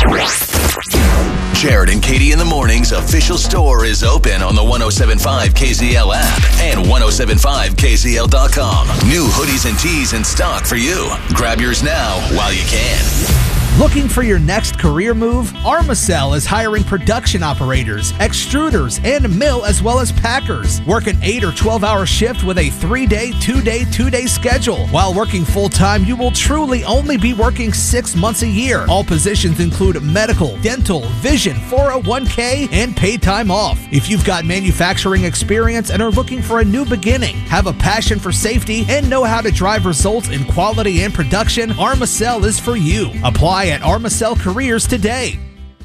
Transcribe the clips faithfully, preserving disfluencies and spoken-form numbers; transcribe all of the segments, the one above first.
Jared and Katie in the Morning's official store is open on the one oh seven point five K Z L app and ten seventy-five K Z L dot com. New hoodies and tees in stock for you. Grab yours now while you can. Looking for your next career move? Armacell is hiring production operators, extruders, and mill as well as packers. Work an eight or twelve hour shift with a three-day, two-day, two-day schedule. While working full-time, you will truly only be working six months a year. All positions include medical, dental, vision, four oh one k, and paid time off. If you've got manufacturing experience and are looking for a new beginning, have a passion for safety, and know how to drive results in quality and production, Armacell is for you. Apply at Armacell Careers today.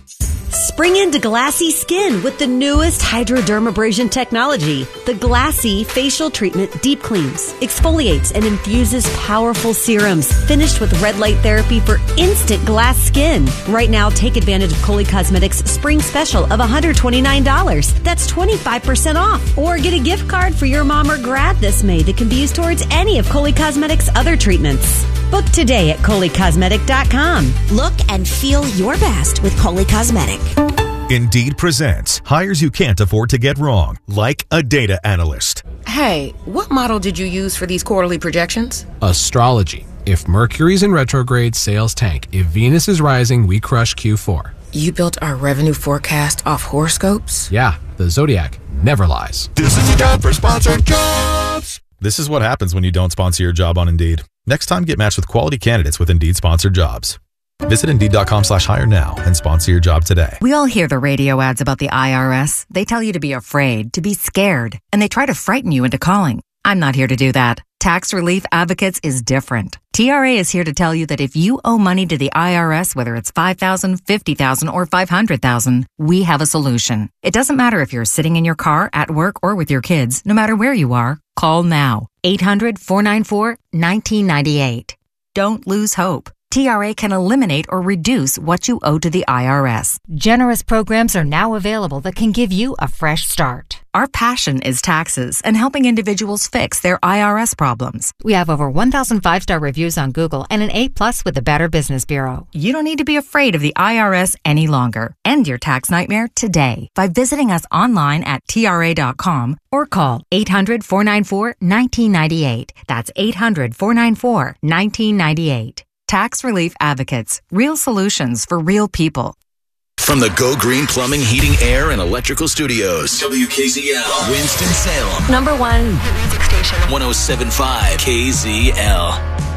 Spring into glassy skin with the newest hydrodermabrasion technology. The Glassy Facial Treatment deep cleans, exfoliates, and infuses powerful serums finished with red light therapy for instant glass skin. Right now, take advantage of Coley Cosmetics' spring special of one hundred twenty-nine dollars. That's twenty-five percent off. Or get a gift card for your mom or grad this May that can be used towards any of Coley Cosmetics' other treatments. Book today at Coley Cosmetic dot com. Look and feel your best with Coley Cosmetic. Indeed presents hires you can't afford to get wrong, like a data analyst. Hey, what model did you use for these quarterly projections? Astrology. If Mercury's in retrograde, sales tank. If Venus is rising, we crush Q four. You built our revenue forecast off horoscopes? Yeah, the Zodiac never lies. This is the time for sponsored jobs. This is what happens when you don't sponsor your job on Indeed. Next time, get matched with quality candidates with Indeed sponsored jobs. Visit Indeed.com slash hire now and sponsor your job today. We all hear the radio ads about the I R S. They tell you to be afraid, to be scared, and they try to frighten you into calling. I'm not here to do that. Tax Relief Advocates is different. T R A is here to tell you that if you owe money to the I R S, whether it's five thousand dollars, fifty thousand dollars, or five hundred thousand dollars, we have a solution. It doesn't matter if you're sitting in your car, at work, or with your kids. No matter where you are, call now. eight hundred, four nine four, one nine nine eight. Don't lose hope. T R A can eliminate or reduce what you owe to the I R S. Generous programs are now available that can give you a fresh start. Our passion is taxes and helping individuals fix their I R S problems. We have over one thousand five-star reviews on Google and an A plus with the Better Business Bureau. You don't need to be afraid of the I R S any longer. End your tax nightmare today by visiting us online at T R A dot com or call eight hundred, four nine four, one nine nine eight. That's eight hundred, four nine four, one nine nine eight. Tax Relief Advocates. Real solutions for real people. From the Go Green Plumbing, Heating, Air, and Electrical Studios, W K Z L, Winston-Salem. Number one music station. one oh seven point five K Z L.